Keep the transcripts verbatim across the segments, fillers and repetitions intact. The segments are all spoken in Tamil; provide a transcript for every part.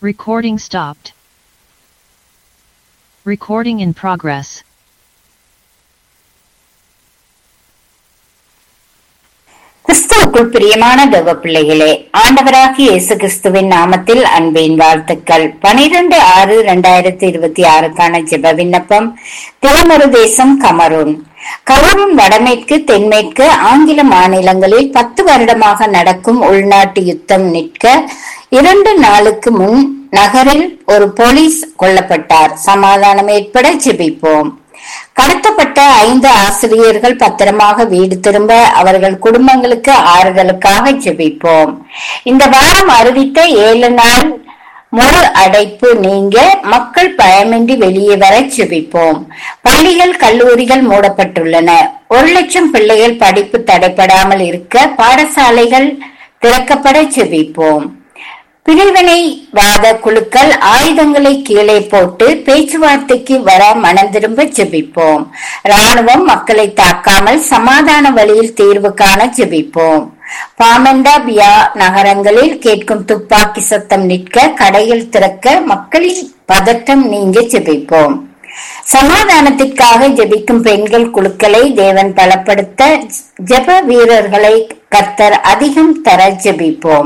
Recording stopped. Recording in progress. கிறிஸ்துவுக்குள் பிரியமான தேவ பிள்ளைகளே, ஆண்டவராகிய இயேசு கிறிஸ்துவின் நாமத்தில் அன்பின் வாழ்த்துக்கள். பனிரெண்டு ஆறு இரண்டாயிரத்தி இருபத்தி ஆறுக்கான ஜெப விண்ணப்பம். திறமொரு தேசம் கமரூன். கமரூன் வடமேற்கு தென்மேற்கு ஆங்கில மாநிலங்களில் பத்து வருடமாக நடக்கும் உள்நாட்டு யுத்தம் நிற்க இரண்டு நாளுக்கு முன் நகரில் ஒரு போலீஸ் கொல்லப்பட்டார். சமாதானம் ஏற்பட ஜெபிப்போம். கடத்தப்பட்ட ஐந்து ஆசிரியர்கள் பத்திரமாக வீடு திரும்ப அவர்கள் குடும்பங்களுக்கு ஆறுதலுக்காக ஜெபிப்போம். இந்த வாரம் அறிவித்த ஏழு நாள் முழு அடைப்பு நீங்க மக்கள் பயமின்றி வெளியே வர ஜெபிப்போம். பள்ளிகள் கல்லூரிகள் மூடப்பட்டுள்ளன. ஒரு லட்சம் பிள்ளைகள் படிப்பு தடைப்படாமல் இருக்க பாடசாலைகள் திறக்கப்பட ஜெபிப்போம். பிரிவினைவாத குழுக்கள் ஆயுதங்களை கீழே போட்டு பேச்சுவார்த்தைக்கு வர மனம் திரும்ப ஜெபிப்போம். ராணுவம் மக்களை தாக்காமல் சமாதான வழியில் தீர்வு காண ஜெபிப்போம். பாமண்டா பியா நகரங்களில் கேட்கும் துப்பாக்கி சத்தம் நிற்க, கடைகள் திறக்க, மக்களின் பதட்டம் நீங்க ஜெபிப்போம். சமாதானத்திற்காக ஜெபிக்கும் பெண்கள் குழுக்களை தேவன் பலப்படுத்த ஜெப வீரர்களை கர்த்தர் அதிகம் தர ஜெபிப்போம்.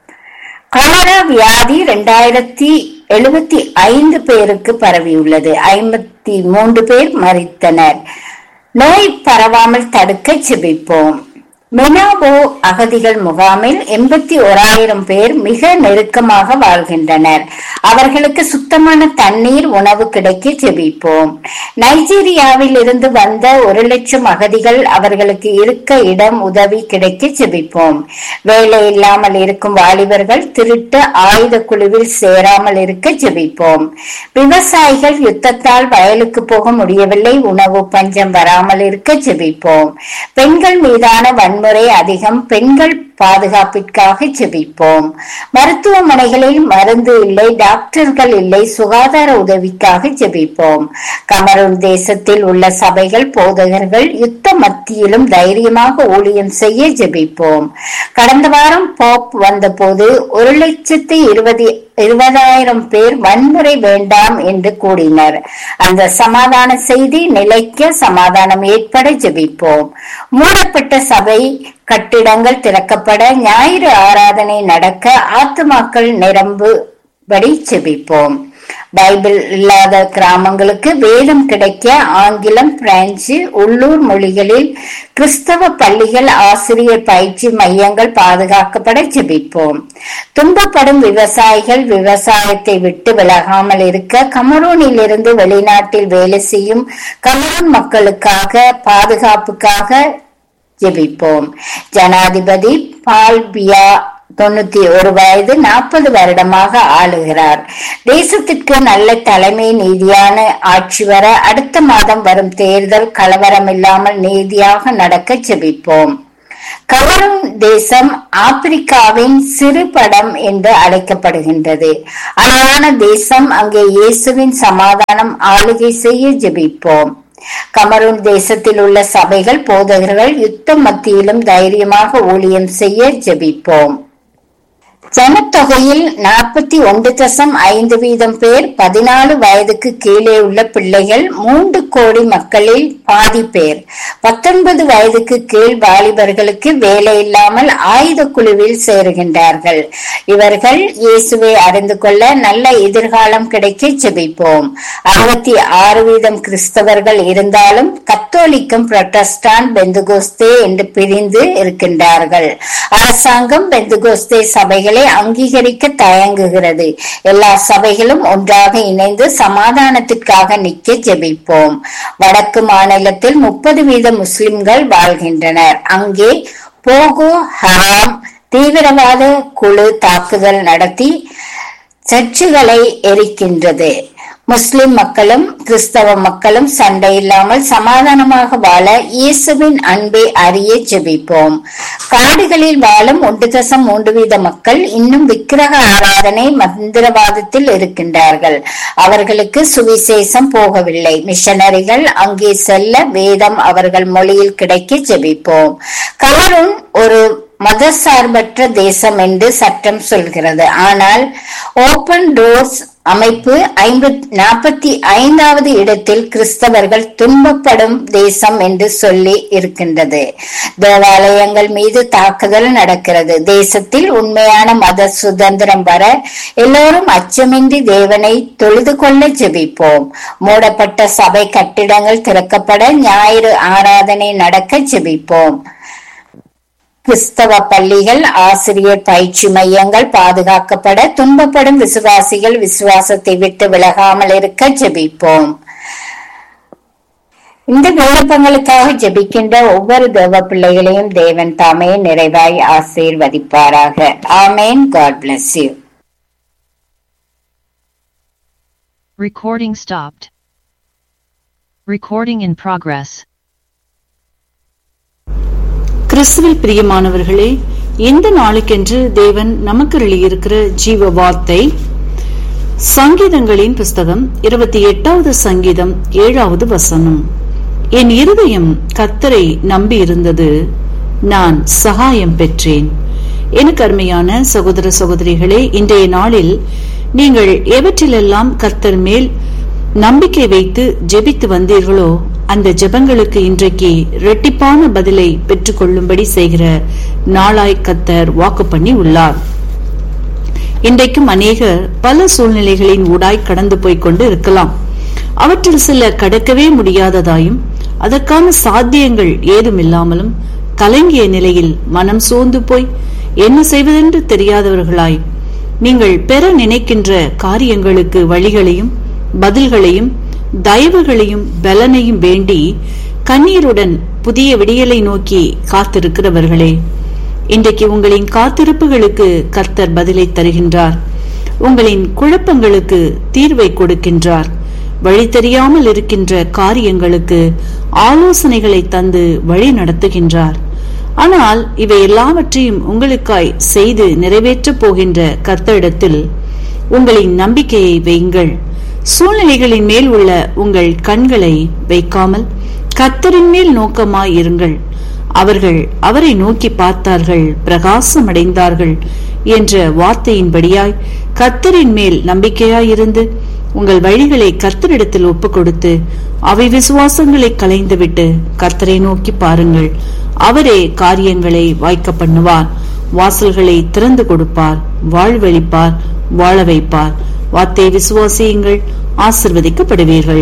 காலரா வியாதி இரண்டாயிரத்தி எழுபத்தி ஐந்து பேருக்கு பரவியுள்ளது. ஐம்பத்தி மூன்று பேர் மரித்தனர். நோய் பரவாமல் தடுக்க ஜெபிப்போம். மெனாபோ அகதிகள் முகாமில் எண்பத்தி ஓராயிரம் பேர் மிக நெருக்கமாக வாழ்கின்றனர். அவர்களுக்கு சுத்தமான தண்ணீர், உணவு கிடைக்க ஜெபிப்போம். நைஜீரியாவில் இருந்து வந்த ஒரு லட்சம் அகதிகள், அவர்களுக்கு இருக்க இடம், உதவி கிடைக்க ஜெபிப்போம். வேலை இல்லாமல் இருக்கும் வாலிபர்கள் திருட்டு ஆயுத குழுவில் சேராமல் இருக்க ஜெபிப்போம். விவசாயிகள் யுத்தத்தால் வயலுக்கு போக முடியவில்லை, உணவு பஞ்சம் வராமல் இருக்க ஜெபிப்போம். பெண்கள் மீதான வன்முறை அதிகம், பெண்கள் பாதுகாப்பிற்காக ஜெபிப்போம். மருத்துவமனைகளில் மருந்து இல்லை, டாக்டர்கள் இல்லை, சுகாதார உதவிக்காக ஜெபிப்போம். கமரூன் தேசத்தில் உள்ள சபைகள், போதகர்கள் யுத்த மத்தியிலும் தைரியமாக ஊழியம் செய்ய ஜெபிப்போம். கடந்த வாரம் போப் வந்த போது ஒரு லட்சத்தி இருபது இருபதாயிரம் பேர் வன்முறை வேண்டாம் என்று கூறினர். அந்த சமாதான செய்தி நிலைக்க, சமாதானம் ஏற்பட ஜெபிப்போம். மூடப்பட்ட சபை கட்டிடங்கள் திறக்கப்பட, ஞாயிறு ஆராதனை நடக்க, ஆத்துமாக்கள் நிரம்பும்படி ஜெபிப்போம். பைபிள் இல்லாத கிராமங்களுக்கு வேதம் கிடைக்க, ஆங்கிலம், பிரெஞ்சு, உள்ளூர் மொழிகளில் கிறிஸ்தவ பள்ளிகள், ஆசிரியர் பயிற்சி மையங்கள் பாதுகாக்கப்பட ஜெபிப்போம். துன்பப்படும் விவசாயிகள் விவசாயத்தை விட்டு விலகாமல் இருக்க, கமரூனில் இருந்து வெளிநாட்டில் வேலை செய்யும் கமரூன் மக்களுக்காக பாதுகாப்புக்காக ஜெபிப்போம். ஜனாதிபதி பால் பியா தொண்ணூத்தி ஒரு வயது, நாற்பது வருடமாக ஆளுகிறார். தேசத்திற்கு நல்ல தலைமை, நீதியான ஆட்சி வர, அடுத்த மாதம் வரும் தேர்தல் கலவரம் இல்லாமல் நீதியாக நடக்க ஜெபிப்போம். கமரூன் தேசம் ஆப்பிரிக்காவின் சிறு படம் என்று அழைக்கப்படுகின்றது. அழகான தேசம். அங்கே இயேசுவின் சமாதானம் ஆளுகை செய்ய ஜெபிப்போம். கமரூன் தேசத்தில் உள்ள சபைகள், போதகர்கள் யுத்த மத்தியிலும் தைரியமாக ஊழியம் செய்ய ஜெபிப்போம். ஜனத்தொகையில் நாற்பத்தி ஒன்று தசம் ஐந்து வீதம் பேர் பதினாலு வயதுக்கு கீழே உள்ள பிள்ளைகள். மூன்று கோடி மக்களில் பாதி பேர் பத்தொன்பது வயதுக்கு கீழ் வாலிபர்களுக்கு வேலை இல்லாமல் ஆயுத குழுவில் சேருகின்றார்கள். இவர்கள் இயேசுவை அறிந்து கொள்ள நல்ல எதிர்காலம் கிடைக்க ஜெபிப்போம். அறுபத்தி ஆறு வீதம் கிறிஸ்தவர்கள் இருந்தாலும் கத்தோலிக்கம், புரட்டஸ்டான், பெந்தகோஸ்தே என்று பிரிந்து இருக்கின்றார்கள். அரசாங்கம் பெந்தகோஸ்தே சபைகளை அங்கீகரிக்க தயங்குகிறது. எல்லா சபைகளும் ஒன்றாக இணைந்து சமாதானத்திற்காக நிற்க ஜெபிப்போம். வடக்கு மாநிலத்தில் முப்பது வீத முஸ்லிம்கள் வாழ்கின்றனர். அங்கே போகோ ஹராம் தீவிரவாத குழு தாக்குதல் நடத்தி சர்ச்சுகளை எரிக்கின்றது. முஸ்லிம் மக்களும் கிறிஸ்தவ மக்களும் சண்டை இல்லாமல் சமாதானமாக வாழ இயேசுவின் அன்பை அறிய ஜெபிப்போம். காடுகளில் வாழும் ஒன்று தசம் மூன்று வீத மக்கள் இன்னும் விக்கிரக ஆராதனை, மந்திரவாதத்தில் இருக்கின்றார்கள். அவர்களுக்கு சுவிசேஷம் போகவில்லை. மிஷனரிகள் அங்கே செல்ல வேதம் அவர்கள் மொழியில் கிடைக்க ஜெபிப்போம். கமரூன் ஒரு மதசார்பற்ற தேசம் என்று சட்டம் சொல்கிறது. ஆனால் ஓபன் டோர்ஸ் அமைப்பு நாற்பத்தி ஐந்தாவது இடத்தில் கிறிஸ்தவர்கள் துன்பப்படும் தேசம் என்று சொல்லி இருக்கின்றது. தேவாலயங்கள் மீது தாக்குதல் நடக்கிறது. தேசத்தில் உண்மையான மத சுதந்திரம் வர எல்லோரும் அச்சமின்றி தேவனை தொழுது கொள்ள ஜெபிப்போம். மூடப்பட்ட சபை கட்டிடங்கள் திறக்கப்பட, ஞாயிறு ஆராதனை நடக்க ஜெபிப்போம். கிறிஸ்தவ பள்ளிகள், ஆசிரியர் பயிற்சி மையங்கள் பாதுகாக்கப்பட, துன்பப்படும் விசுவாசிகள் விசுவாசத்தை விட்டு விலகாமல் இருக்க ஜெபிப்போம். இந்த விண்ணப்பங்களுக்காக ஜெபிக்கின்ற ஒவ்வொரு தேவ பிள்ளைகளையும் தேவன் தாமே நிறைவாய் ஆசீர்வதிப்பாராக. ஆமேன். God bless you. Recording stopped. Recording in progress. கிறிஸ்துவில் பிரியமானவர்களே, இந்த நாளுக்கென்று தேவன் நமக்கு எழுதியிருக்கிற ஜீவ வார்த்தை சங்கீதங்களின் புஸ்தகம் இருபத்தி எட்டாவது சங்கீதம் ஏழாவது வசனம். என் இருதயம் கர்த்தரை நம்பி இருந்தது, நான் சகாயம் பெற்றேன். எனக்கு அருமையான சகோதர சகோதரிகளே, இன்றைய நாளில் நீங்கள் எவற்றிலெல்லாம் கர்த்தர் மேல் நம்பிக்கை வைத்து ஜெபித்து வந்தீர்களோ அந்த ஜெபங்களுக்கு இன்றைக்கு இரட்டிப்பான பதிலை பெற்றுக் கொள்ளும்படி செய்கிற நாளாய் கர்த்தர் வாக்கு பண்ணி உள்ளார். இன்றைக்கும் அநேகர் பல சூழ்நிலைகளின் ஊடாய் கடந்து போய்கொண்டு இருக்கலாம். அவற்றில் சில கடக்கவே முடியாததாயும் அதற்கான சாத்தியங்கள் ஏதும் இல்லாமலும் கலங்கிய நிலையில் மனம் சோர்ந்து போய் என்ன செய்வதென்று தெரியாதவர்களாய் நீங்கள் பெற நினைக்கின்ற காரியங்களுக்கு வழிகளையும் பதில்களையும் தயவுகளையும் பலனையும் வேண்டி கண்ணீருடன் புதிய விடியலை நோக்கி காத்திருக்கிறவர்களே, இன்றைக்கு உங்களின் காத்திருப்புகளுக்கு கர்த்தர் பதிலை தருகின்றார். உங்களின் குழப்பங்களுக்கு தீர்வை கொடுக்கின்றார். வழி தெரியாமல் இருக்கின்ற காரியங்களுக்கு ஆலோசனைகளை தந்து வழி நடத்துகின்றார். ஆனால் இவை எல்லாவற்றையும் உங்களுக்காய் செய்து நிறைவேற்றப் போகின்ற கர்த்தரிடத்தில் உங்களின் நம்பிக்கையை வையுங்கள். சூழ்நிலைகளின் மேல் உள்ள உங்கள் கண்களை வைக்காமல் கர்த்தரின் மேல் நோக்கமாய் இருங்கள். அவர்கள் அவரை நோக்கி பார்த்தார்கள், பிரகாசமடைந்தார்கள் என்ற வார்த்தையின்படியாய் கர்த்தரின் மேல் நம்பிக்கையாயிருந்து உங்கள் வழிகளை கர்த்தரிடத்தில் ஒப்பு கொடுத்து அவை விசுவாசங்களை களைந்துவிட்டு கர்த்தரை நோக்கி பாருங்கள். அவரே காரியங்களை வாய்க்க பண்ணுவார், வாசல்களை திறந்து கொடுப்பார், வாழ்வழிப்பார், வாழ வைப்பார். வார்த்தை விசுவாசியுங்கள், ஆசிர்வதிக்கப்படுவீர்கள்.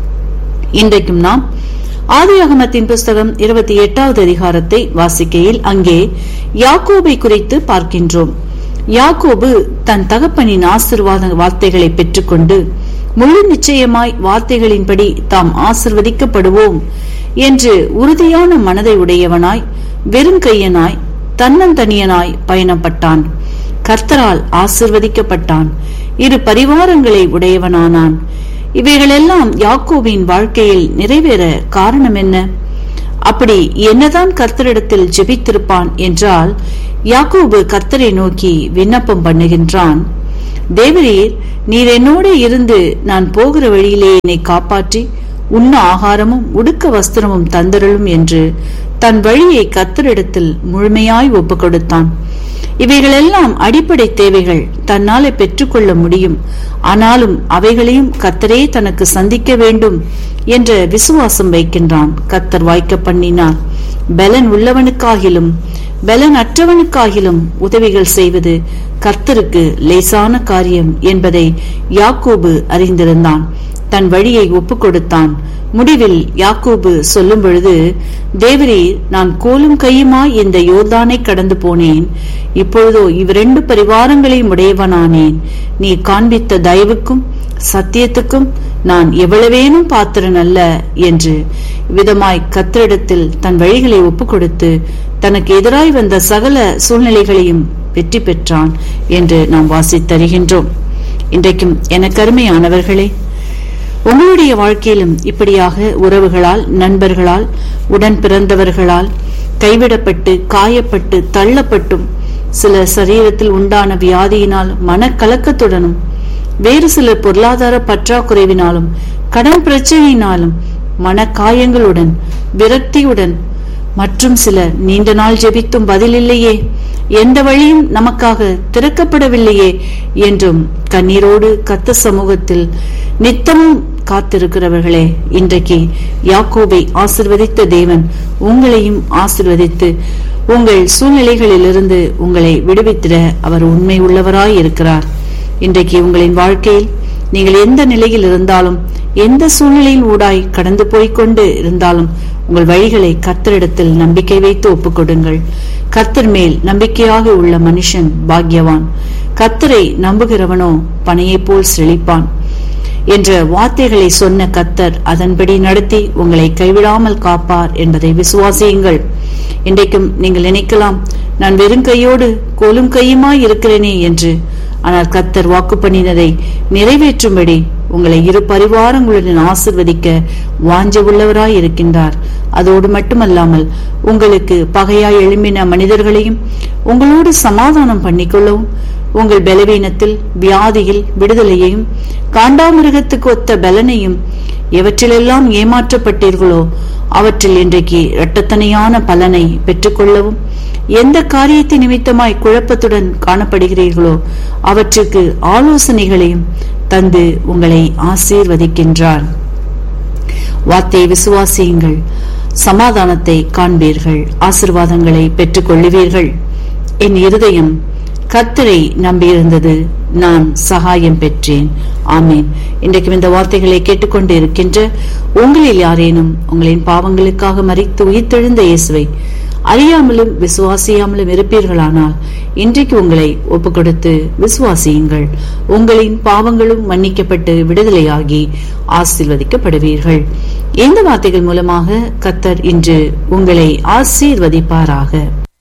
இன்றைக்கும் நாம் ஆதியாகமத்தின் புஸ்தகம் இருபத்தி எட்டாவது அதிகாரத்தை வாசிக்கையில் அங்கே யாக்கோபை குறித்து பார்க்கின்றோம். யாக்கோபு தன் தகப்பனின் ஆசீர்வாத வார்த்தைகளை பெற்றுக்கொண்டு முழு நிச்சயமாய் வார்த்தைகளின்படி தாம் ஆசிர்வதிக்கப்படுவோம் என்று உறுதியான மனதை உடையவனாய் வெறுங்கையனாய் தன்னந்தனியனாய் பயணப்பட்டான். கர்த்தரால் ஆசிர்வதிக்கப்பட்டான். இரு பரிவாரங்களை உடையவனானான். இவைகளெல்லாம் யாக்கோபின் வாழ்க்கையில் நிறைவேற காரணம் என்ன? அப்படி என்னதான் கர்த்தரிடத்தில் ஜெபித்திருப்பான் என்றால், யாக்கோபு கர்த்தரை நோக்கி விண்ணப்பம் பண்ணுகின்றான். தேவரீர், நீர் என்னோடு இருந்து நான் போகிற வழியிலே என்னை காப்பாற்றி உண்ண ஆகாரமும் உடுக்க வஸ்திரமும் தந்தருளும் என்று தன் வழியை கர்த்தரிடத்தில் முழுமையாய் ஒப்பு கொடுத்தான். இவைகளெல்லாம் அடிப்படை தேவைகள், தன்னாலே பெற்றுக்கொள்ள முடியும். ஆனாலும் அவைகளையும் கர்த்தரே தனக்கு சந்திக்க வேண்டும் என்ற விசுவாசம் வைக்கின்றான். கர்த்தர் வாய்க்க பண்ணினார். பலன் உள்ளவனுக்காகிலும் பலன் அற்றவனுக்காகிலும் உதவிகள் செய்வது கர்த்தருக்கு லேசான காரியம் என்பதை யாக்கோபு அறிந்திருந்தான். தன் வழியை ஒப்பு கொடுத்தான். முடிவில் யாக்கோபு சொல்லும் பொழுது, தேவரீர், நான் கோலும் கையுமாய் இந்த யோர்தானை கடந்து போனேன். இப்பொழுதோ இவ்விரண்டு பரிவாரங்களையும் உடையவனானேன். நீ காண்பித்த தயவுக்கும் சத்தியத்துக்கும் நான் எவ்வளவேனும் பாத்திரன் அல்ல என்று விதமாய் கர்த்தரிடத்தில் தன் வழிகளை ஒப்பு கொடுத்து தனக்கு எதிராய் வந்த சகல சூழ்நிலைகளையும் வெற்றி பெற்றான் என்று நாம் வாசித்தருகின்றோம். இன்றைக்கும் எனக்கு அருமையானவர்களே, உங்களுடைய வாழ்க்கையிலும் இப்படியாக உறவுகளால், நண்பர்களால், உடன் பிறந்தவர்களால் கைவிடப்பட்டு காயப்பட்டு தள்ளப்பட்டும், சில சரீரத்தில் உண்டான வியாதியினால் மனக்கலக்கத்துடனும், வேறு சில பொருளாதார பற்றாக்குறைவினாலும் கடன் பிரச்சனையினாலும் மனக்காயங்களுடன் விரக்தியுடன் மற்றும் சிலர் நீண்ட நாள் ஜெபித்தும் பதில் இல்லையே, எந்த வழியும் நமக்காக திறக்கப்படவில்லையே என்றும் கண்ணீரோடு கர்த்தர் சமூகத்தில் நித்தமும் காத்திருக்கிறவர்களே, இன்றைக்கு யாக்கோபை ஆசிர்வதித்த தேவன் உங்களையும் ஆசிர்வதித்து உங்கள் சூழ்நிலைகளிலிருந்து உங்களை விடுவித்திட அவர் உண்மை உள்ளவராய் இருக்கிறார். இன்றைக்கு உங்களின் வாழ்க்கையில் நீங்கள் எந்த நிலையில் இருந்தாலும், எந்த சூழ்நிலையின் ஊடாய் கடந்து போய்கொண்டு இருந்தாலும், உங்கள் வழிகளை கர்த்தரிடத்தில் நம்பிக்கை வைத்து ஒப்புக்கொடுங்கள். கர்த்தர் மேல் நம்பிக்கையாக உள்ள மனுஷன் பாக்கியவான். கர்த்தரை நம்புகிறவனோ பனையை போல் செழிப்பான் என்ற வார்த்தைகளை சொன்ன கர்த்தர் அதன்படி நடத்தி உங்களை கைவிடாமல் காப்பார் என்பதை விசுவாசியுங்கள். இன்றைக்கும் நீங்கள் நினைக்கலாம், நான் வெறும் கையோடு கோலும் கையுமாய் இருக்கிறேனே என்று. ஆனால் கர்த்தர் வாக்கு பண்ணினதை நிறைவேற்றும்படி உங்களை இரு பரிவாரங்களுடன் ஆசிர்வதிக்க வாஞ்ச உள்ளவராய் இருக்கின்றார். அதோடு மட்டுமல்லாமல் உங்களுக்கு பகையாய் எழும்பின மனிதர்களையும் உங்களோடு சமாதானம் பண்ணிக்கொள்ளவும், உங்கள் பலவீனத்தில் வியாதியில் விடுதலையையும் காண்டாமிருகத்துக்கு ஒத்த பலனையும் எவற்றிலெல்லாம் ஏமாற்றப்பட்டீர்களோ அவற்றில் இன்றைக்கு இரட்டத்தனையான பலனை பெற்றுக்கொள்ளவும், எந்த காரியத்தை நிமித்தமாய் குழப்பத்துடன் காணப்படுகிறீர்களோ அவற்றுக்கு ஆலோசனைகளையும் தந்து உங்களை ஆசீர்வதிக்கின்றார். வார்த்தையை விசுவாசியுங்கள், சமாதானத்தை காண்பீர்கள், ஆசீர்வாதங்களை பெற்றுக் கொள்ளுவீர்கள். என் இருதயம் கர்த்தரை நம்பியிருந்தது, நான் சகாயம் பெற்றேன். ஆமேன். இன்றைக்கும் இந்த வார்த்தைகளை கேட்டுக்கொண்டு இருக்கின்ற உங்களில் யாரேனும் உங்களின் பாவங்களுக்காக மரித்து உயிர்த்தெழுந்த இயேசுவை அறியாமலும் விசுவாசியாமலும் இருப்பீர்களானால் இன்றைக்கு உங்களை ஒப்புக் கொடுத்து விசுவாசியுங்கள். உங்களின் பாவங்களும் மன்னிக்கப்பட்டு விடுதலையாகி ஆசீர்வதிக்கப்படுவீர்கள். இந்த வார்த்தைகள் மூலமாக கர்த்தர் இன்று உங்களை ஆசீர்வதிப்பாராக.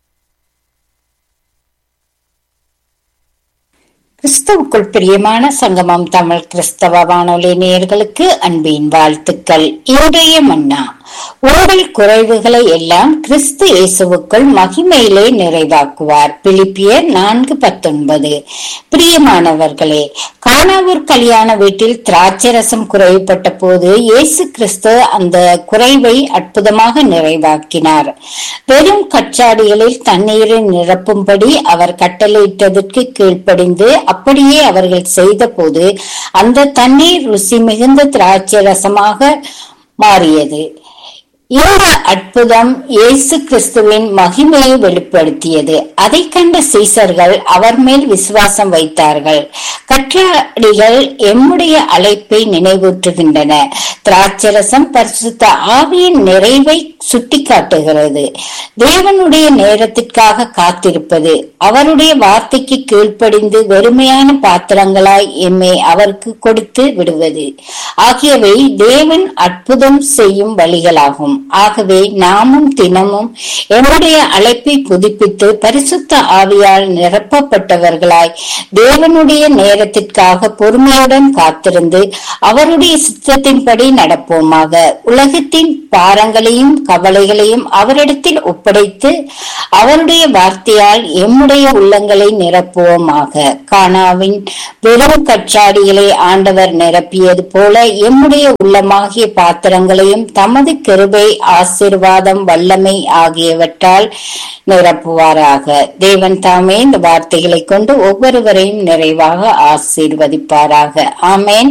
கிறிஸ்தவுக்குள் பிரியமான சங்கமம் தமிழ் கிறிஸ்தவ வானொலி நேயர்களுக்கு அன்பின் வாழ்த்துக்கள். இன்றைய மன்னா, உங்கள் குறைவுகளை எல்லாம் கிறிஸ்து இயேசுவுக்குள் மகிமையிலே நிறைவாக்குவார். பிலிப்பியர் நான்கு பத்தொன்பது. பிரியமானவர்களே, கானாவூர் கல்யாண வீட்டில் திராட்சை ரசம் குறைவுபட்ட போது இயேசு கிறிஸ்து அந்த குறைவை அற்புதமாக நிறைவாக்கினார். வெறும் கச்சாடிகளில் தண்ணீரை நிரப்பும்படி அவர் கட்டளையிட்டதற்கு கீழ்ப்படிந்து அப்படியே அவர்கள் செய்த போது அந்த தண்ணீர் ருசி மிகுந்த திராட்சை ரசமாக மாறியது. இந்த அற்புதம் இயேசு கிறிஸ்துவின் மகிமையை வெளிப்படுத்தியது. அதை கண்ட சீசர்கள் அவர் மேல் விசுவாசம் வைத்தார்கள். கற்றாடிகள் எம்முடைய அழைப்பை நினைவூற்றுகின்றன. திராட்சரசம் பரிசுத்த ஆவியின் நிறைவை சுட்டி காட்டுகிறது. தேவனுடைய நேரத்திற்காக காத்திருப்பது, அவருடைய வார்த்தைக்கு கீழ்ப்படிந்து வெறுமையான பாத்திரங்களாய் எம்மை அவருக்கு கொடுத்து விடுவது ஆகியவை தேவன் அற்புதம் செய்யும் வழிகளாகும். ஆகவே நாமும் தினமும் எம்முடைய அழைப்பை புதுப்பித்து பரிசுத்த ஆவியால் நிரப்பப்பட்டவர்களாய் தேவனுடைய நேரத்திற்காக பொறுமையுடன் காத்திருந்து அவருடைய சித்தத்தின்படி நடப்போமாக. உலகத்தின் பாரங்களையும் கவலைகளையும் அவரிடத்தில் ஒப்படைத்து அவருடைய வார்த்தையால் எம்முடைய உள்ளங்களை நிரப்புவோமாக. கானாவின் வெறும் கச்சாடிகளை ஆண்டவர் நிரப்பியது போல எம்முடைய உள்ளமாகிய பாத்திரங்களையும் தமது கிருபை, ஆசீர்வாதம், வல்லமை ஆகியவற்றால் நிரப்புவாராக. தேவன் தாமே இந்த வார்த்தைகளை கொண்டு ஒவ்வொருவரையும் நிறைவாக ஆசீர்வதிப்பாராக. ஆமேன்.